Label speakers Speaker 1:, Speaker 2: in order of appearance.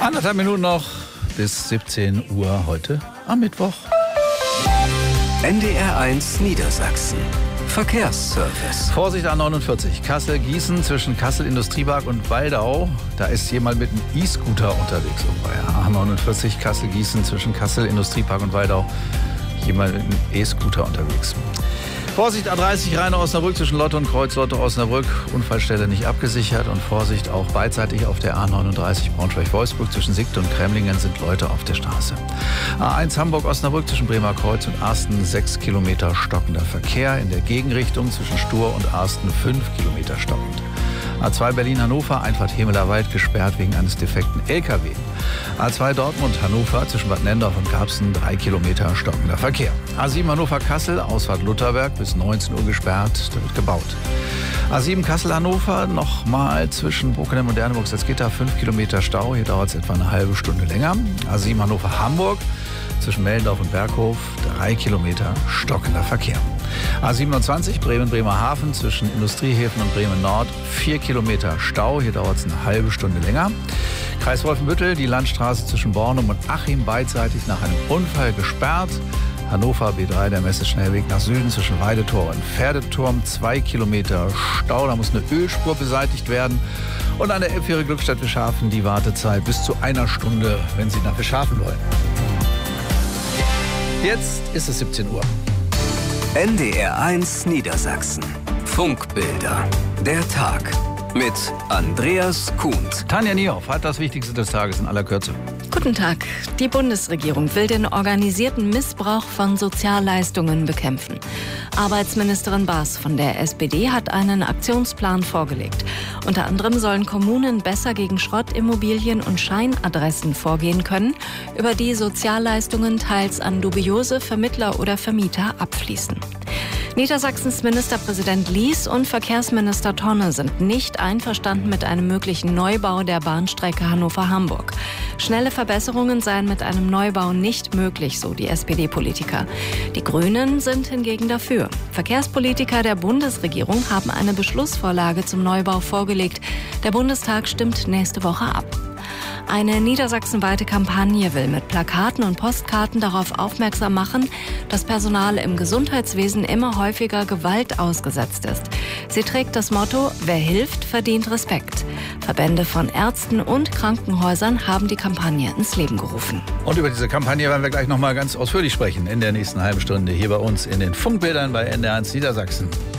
Speaker 1: Anderthalb Minuten noch bis 17 Uhr heute am Mittwoch.
Speaker 2: NDR1 Niedersachsen. Verkehrsservice.
Speaker 1: Vorsicht A49, Kassel-Gießen zwischen Kassel-Industriepark und Waldau. Da ist jemand mit einem E-Scooter unterwegs. Bei A49, Kassel-Gießen zwischen Kassel-Industriepark und Waldau. Jemand mit einem E-Scooter unterwegs. Vorsicht A30 Rheine-Osnabrück zwischen Lotte und Kreuz Lotte-Osnabrück. Unfallstelle nicht abgesichert. Und Vorsicht auch beidseitig auf der A39 Braunschweig-Wolfsburg zwischen Siegt und Kremlingen sind Leute auf der Straße. A1 Hamburg-Osnabrück zwischen Bremer Kreuz und Arsten 6 Kilometer stockender Verkehr. In der Gegenrichtung zwischen Stur und Arsten 5 Kilometer stockend. A2 Berlin-Hannover, Einfahrt Hemelerwald gesperrt wegen eines defekten LKW. A2 Dortmund-Hannover zwischen Bad Nendorf und Garbsen 3 Kilometer stockender Verkehr. A7 Hannover-Kassel, Ausfahrt Lutherberg bis 19 Uhr gesperrt, da wird gebaut. A7 Kassel-Hannover, nochmal zwischen Bockenem und Derneburg-Salzgitter 5 Kilometer Stau, hier dauert es etwa eine halbe Stunde länger. A7 Hannover-Hamburg zwischen Mellendorf und Berghof 3 Kilometer stockender Verkehr. A27 Bremen-Bremerhaven zwischen Industriehäfen und Bremen-Nord 4 Kilometer Stau. Hier dauert es eine halbe Stunde länger. Kreis Wolfenbüttel, die Landstraße zwischen Bornum und Achim beidseitig nach einem Unfall gesperrt. Hannover B3, der Messeschnellweg nach Süden zwischen Weidetor und Pferdeturm 2 Kilometer Stau. Da muss eine Ölspur beseitigt werden. Und an der Elbfähre Glückstadt-Wischhafen die Wartezeit bis zu einer Stunde, wenn Sie nach Wischhafen wollen. Jetzt ist es 17 Uhr.
Speaker 2: NDR1 Niedersachsen. Funkbilder. Der Tag. Mit Andreas Kuhnt.
Speaker 1: Tanja Niehoff hat das Wichtigste des Tages in aller Kürze.
Speaker 3: Guten Tag. Die Bundesregierung will den organisierten Missbrauch von Sozialleistungen bekämpfen. Arbeitsministerin Baas von der SPD hat einen Aktionsplan vorgelegt. Unter anderem sollen Kommunen besser gegen Schrottimmobilien und Scheinadressen vorgehen können, über die Sozialleistungen teils an dubiose Vermittler oder Vermieter abfließen. Niedersachsens Ministerpräsident Lies und Verkehrsminister Tonne sind nicht einverstanden mit einem möglichen Neubau der Bahnstrecke Hannover-Hamburg. Schnelle Verbesserungen seien mit einem Neubau nicht möglich, so die SPD-Politiker. Die Grünen sind hingegen dafür. Verkehrspolitiker der Bundesregierung haben eine Beschlussvorlage zum Neubau vorgelegt. Der Bundestag stimmt nächste Woche ab. Eine niedersachsenweite Kampagne will mit Plakaten und Postkarten darauf aufmerksam machen, dass Personal im Gesundheitswesen immer häufiger Gewalt ausgesetzt ist. Sie trägt das Motto: Wer hilft, verdient Respekt. Verbände von Ärzten und Krankenhäusern haben die Kampagne ins Leben gerufen.
Speaker 1: Und über diese Kampagne werden wir gleich noch mal ganz ausführlich sprechen in der nächsten halben Stunde hier bei uns in den Funkbildern bei NDR1 Niedersachsen.